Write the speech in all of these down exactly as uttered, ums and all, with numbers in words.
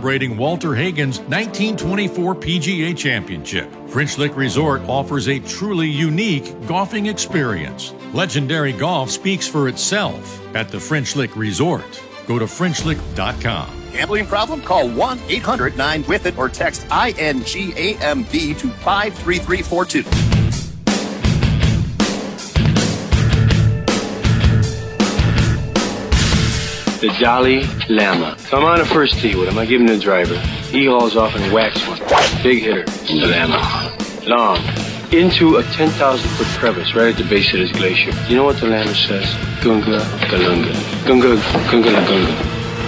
celebrating Walter Hagen's nineteen twenty-four P G A Championship. French Lick Resort offers a truly unique golfing experience. Legendary golf speaks for itself at the French Lick Resort. Go to French Lick dot com. Gambling problem? Call one eight hundred nine with it or text I N G A M B to five three three four two. The Jolly Llama. So I'm on the first tee with him. I give him the driver. He hauls off and whacks one. Big hitter. The Llama. Long. Into a ten thousand foot crevice right at the base of this glacier. You know what the Llama says? Gunga Galunga. Gunga Gunga La Gunga.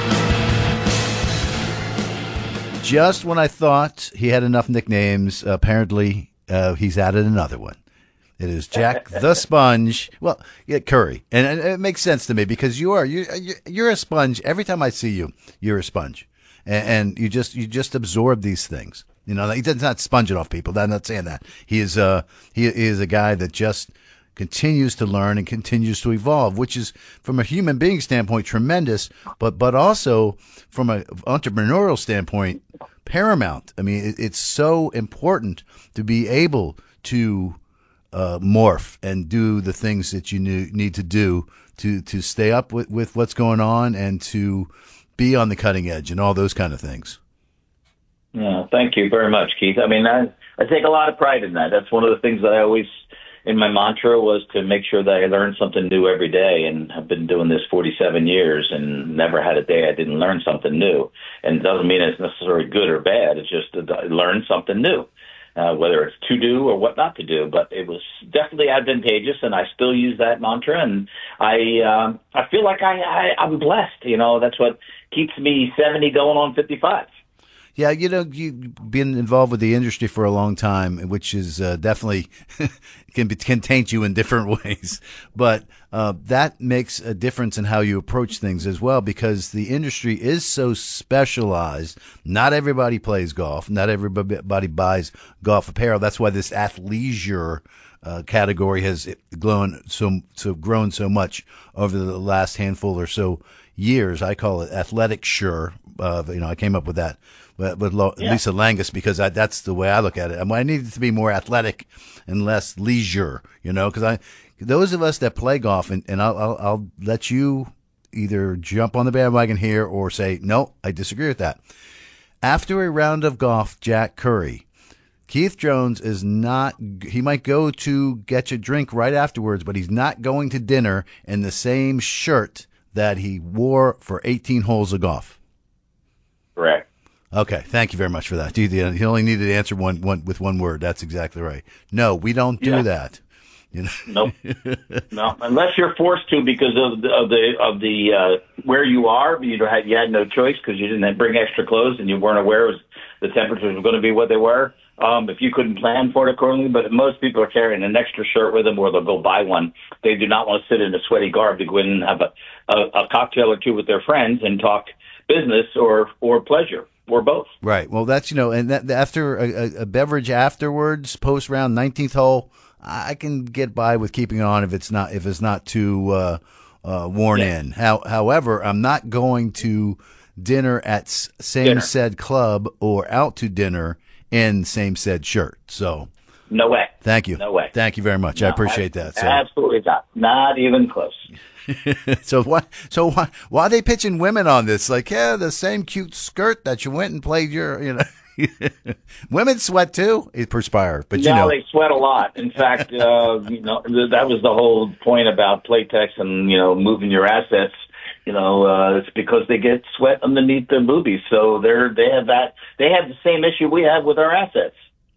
Just when I thought he had enough nicknames, apparently uh, he's added another one. It is Jack the Sponge. Well, yeah, Curry, and, and it makes sense to me because you are you you're a sponge. Every time I see you, you're a sponge, and, and you just you just absorb these things. You know, he does not sponge it off people. I'm not saying that. He is uh he, he is a guy that just continues to learn and continues to evolve, which is from a human being standpoint tremendous, but but also from an entrepreneurial standpoint paramount. I mean, it, it's so important to be able to Uh, morph and do the things that you knew, need to do to, to stay up with, with what's going on and to be on the cutting edge and all those kind of things. Yeah, thank you very much, Keith. I mean, I, I take a lot of pride in that. That's one of the things that I always, in my mantra, was to make sure that I learn something new every day. And I've been doing this forty-seven years and never had a day I didn't learn something new. And it doesn't mean it's necessarily good or bad. It's just to learn something new. Uh, whether it's to do or what not to do, but it was definitely advantageous, and I still use that mantra, and I um, I feel like I, I, I'm blessed. You know, that's what keeps me seventy going on fifty-five. Yeah, you know, you've been involved with the industry for a long time, which is uh, definitely can, be, can taint you in different ways. But uh, that makes a difference in how you approach things as well, because the industry is so specialized. Not everybody plays golf. Not everybody buys golf apparel. That's why this athleisure uh, category has grown so, so grown so much over the last handful or so years. I call it athletic sure. Uh, you know, I came up with that with, with Lo- yeah. Lisa Langus because I, that's the way I look at it. I, mean, I need it to be more athletic and less leisure, you know, because I, those of us that play golf, and, and I'll, I'll, I'll let you either jump on the bandwagon here or say, no, I disagree with that. After a round of golf, Jack Curry, Keith Jones is not, he might go to get you a drink right afterwards, but he's not going to dinner in the same shirt that he wore for eighteen holes of golf. Correct. Okay, thank you very much for that. You, you only needed to answer one, one with one word. That's exactly right. No, we don't do yeah. that. You know? Nope. No, unless you're forced to because of the of the, of the uh, where you are. You had you had no choice because you didn't bring extra clothes and you weren't aware it was, the temperatures were going to be what they were. Um, if you couldn't plan for it accordingly, but most people are carrying an extra shirt with them or they'll go buy one. They do not want to sit in a sweaty garb to go in and have a, a, a cocktail or two with their friends and talk business or, or pleasure or both. Right. Well, that's, you know, and that, after a, a beverage afterwards, post round nineteenth hole, I can get by with keeping it on if it's not, if it's not too, uh, uh, worn yeah. in. How, however, I'm not going to dinner at same dinner. said club or out to dinner in same said shirt. So no way. Thank you. No way. Thank you very much. No, I appreciate I, that. So. Absolutely not. Not even close. so why? So why? Why are they pitching women on this? Like, yeah, the same cute skirt that you went and played your, you know, women sweat too. It perspire, but yeah, you know they sweat a lot. In fact, uh, you know, that was the whole point about Playtex and you know moving your assets. You know, uh, it's because they get sweat underneath their boobies, so they're they have that they have the same issue we have with our assets.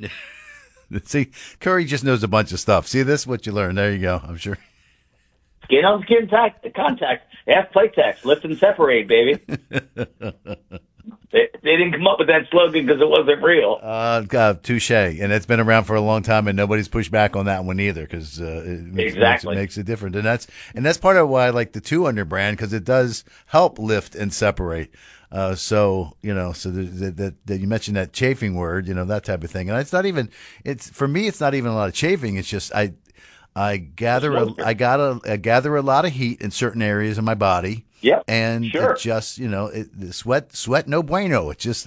See, Curry just knows a bunch of stuff. See, this is what you learn. There you go. I'm sure. Skin on skin contact, contact. F Playtex, lift and separate, baby. They, they didn't come up with that slogan because it wasn't real. Uh, God, touche. And it's been around for a long time, and nobody's pushed back on that one either because uh, it makes, exactly. makes, it makes it different. And that's and that's part of why I like the two under brand because it does help lift and separate. Uh, so you know, so that, that, that you mentioned that chafing word, you know, that type of thing. And it's not even. It's for me. It's not even a lot of chafing. It's just I. I gather a, I got a, I gather a lot of heat in certain areas of my body. Yep. And sure. it just, you know, it, the sweat, sweat, no bueno. It just,